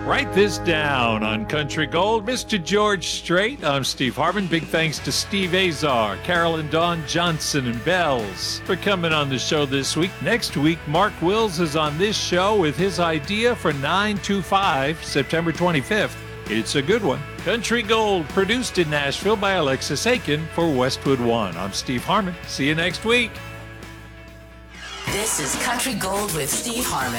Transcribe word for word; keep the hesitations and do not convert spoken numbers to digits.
Write this down on Country Gold. Mister George Strait, I'm Steve Harmon. Big thanks to Steve Azar, Carolyn Dawn Johnson, and Bells for coming on the show this week. Next week, Mark Wills is on this show with his idea for nine two five, September twenty-fifth. It's a good one. Country Gold, produced in Nashville by Alexis Aiken for Westwood One. I'm Steve Harmon. See you next week. This is Country Gold with Steve Harmon.